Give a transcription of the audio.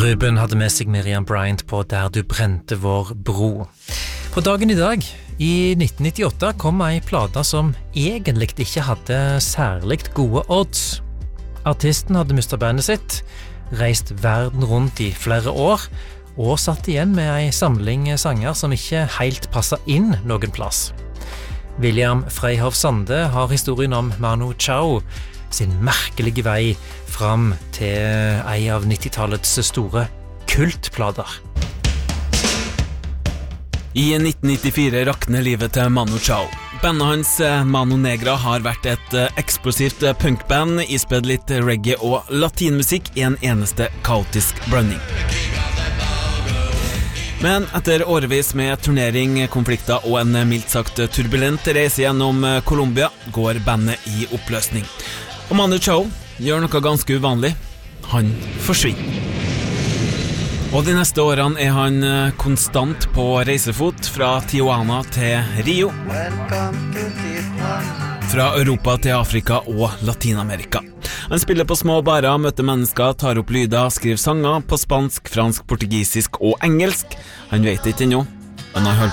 Ruben hadde med seg Miriam Bryant på Der du brente vår bro. På dagen i dag, i 1998, kom ei plate som egentlig ikke hadde særlig gode odds. Artisten hadde mistet bandet sitt, reist verden rundt i flere år, og satt igjen med ei samling sanger som ikke helt passet inn noen plass. William Freyhoff Sande har historien om Manu Chao, sin merkelige vei fram til ei av 90-tallets store kultplater. I 1994 rakner livet til Manu Chao. Bandet hans Mano Negra har vært et eksplosivt punkband, ispedd litt reggae og latinmusikk i en eneste kaotisk blanding. Men etter årevis med turnering, konflikter og en mildt sagt turbulent reise gjennom Colombia, går bandet i oppløsning. Og Manu Chao gjør noe ganske uvanlig. Han forsvinner. Og de neste årene er han konstant på reisefot fra Tijuana til Rio. Fra Europa til Afrika og Latinamerika. Han spiller på små barer, møter mennesker, tar opp lyder, skriver sanger på spansk, fransk, portugisisk og engelsk. Han vet ikke ennå, men han